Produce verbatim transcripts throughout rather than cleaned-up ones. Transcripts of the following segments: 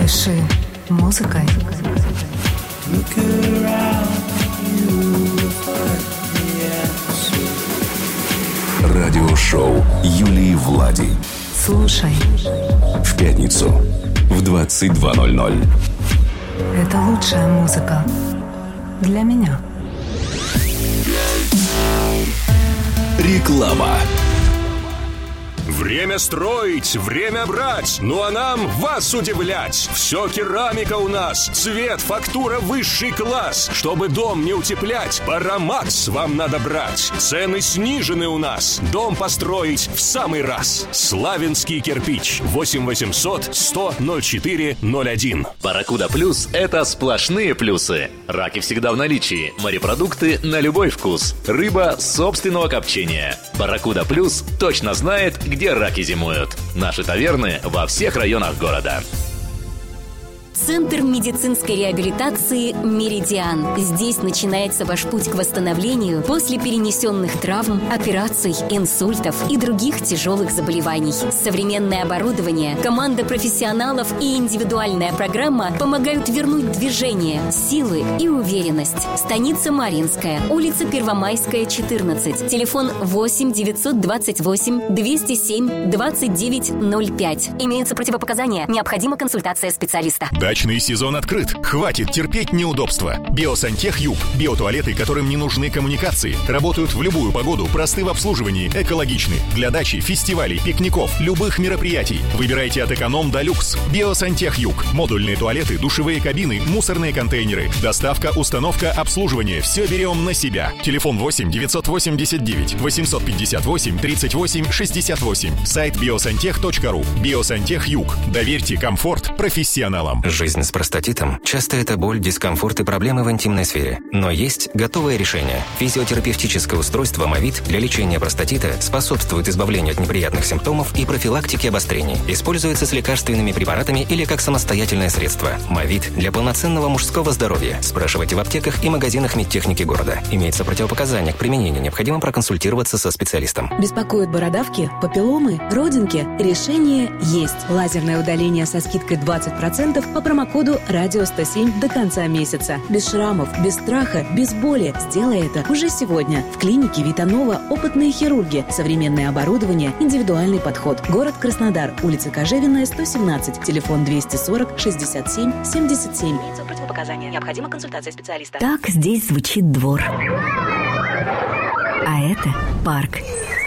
Дыши музыкой. Радиошоу Юлии Влади. Слушай. В пятницу в двадцать два ноль ноль. Это лучшая музыка для меня. Реклама. Время строить, время брать, ну а нам вас удивлять. Все керамика у нас, цвет, фактура высший класс. Чтобы дом не утеплять, Парамакс вам надо брать. Цены снижены у нас, дом построить в самый раз. Славянский кирпич, восемь восемьсот сто ноль четыре ноль один. Барракуда Плюс – это сплошные плюсы. Раки всегда в наличии, морепродукты на любой вкус, рыба собственного копчения. Барракуда Плюс точно знает, где раки зимуют. Наши таверны во всех районах города. Центр медицинской реабилитации «Меридиан». Здесь начинается ваш путь к восстановлению после перенесенных травм, операций, инсультов и других тяжелых заболеваний. Современное оборудование, команда профессионалов и индивидуальная программа помогают вернуть движение, силы и уверенность. Станица Марьинская, улица Первомайская, четырнадцать. Телефон восемь девятьсот двадцать восемь двести семь двадцать девять ноль пять. Имеются противопоказания. Необходима консультация специалиста. Дачный сезон открыт. Хватит терпеть неудобства. Биосантех Юг. Биотуалеты, которым не нужны коммуникации. Работают в любую погоду, просты в обслуживании, экологичны. Для дачи, фестивалей, пикников, любых мероприятий. Выбирайте от эконом до люкс. Биосантех Юг. Модульные туалеты, душевые кабины, мусорные контейнеры. Доставка, установка, обслуживание. Все берем на себя. Телефон восемь девятьсот восемьдесят девять восемьсот пятьдесят восемь тридцать восемь шестьдесят восемь. Сайт биосантех точка ру. Биосантех Юг. Доверьте комфорт профессионалам. Жизнь с простатитом часто это боль, дискомфорт и проблемы в интимной сфере. Но есть готовое решение. Физиотерапевтическое устройство Мовит для лечения простатита способствует избавлению от неприятных симптомов и профилактике обострений. Используется с лекарственными препаратами или как самостоятельное средство. Мовит для полноценного мужского здоровья. Спрашивайте в аптеках и магазинах медтехники города. Имеется противопоказания к применению. Необходимо проконсультироваться со специалистом. Беспокоят бородавки, папилломы, родинки? Решение есть. Лазерное удаление со скидкой двадцать процентов по промокоду радио сто семь до конца месяца. Без шрамов, без страха, без боли. Сделай это уже сегодня. В клинике Витанова опытные хирурги, современное оборудование, индивидуальный подход. Город Краснодар, улица Кожевенная, сто семнадцать, телефон двести сорок шестьдесят семь семьдесят семь. Противопоказания. Необходима консультация специалиста. Так здесь звучит двор. А это парк.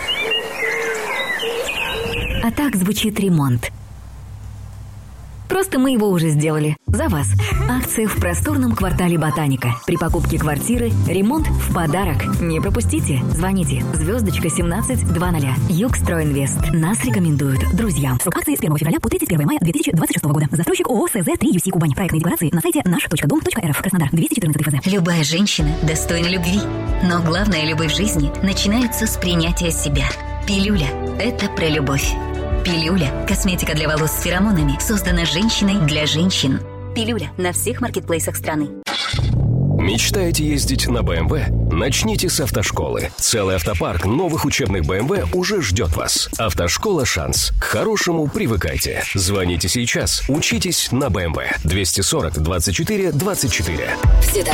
А так звучит ремонт. Просто мы его уже сделали. За вас. Акция в просторном квартале Ботаника. При покупке квартиры ремонт в подарок. Не пропустите. Звоните. Звездочка семнадцать двадцать. Югстройинвест. Нас рекомендуют друзьям. Срок акции с первого февраля по тридцать первого мая две тысячи двадцать шестого года. Застройщик ООО СЗ три ю си Кубань. Проектные декларации на сайте наш точка дом точка эр эф. Краснодар. двести четырнадцать ФЗ. Любая женщина достойна любви. Но главная любовь в жизни начинается с принятия себя. Пилюля. Это про любовь. Пилюля. Косметика для волос с феромонами. Создана женщиной для женщин. Пилюля. На всех маркетплейсах страны. Мечтаете ездить на бэ эм вэ? Начните с автошколы. Целый автопарк новых учебных бэ эм вэ уже ждет вас. Автошкола «Шанс». К хорошему привыкайте. Звоните сейчас. Учитесь на бэ эм вэ. двести сорок двадцать четыре двадцать четыре.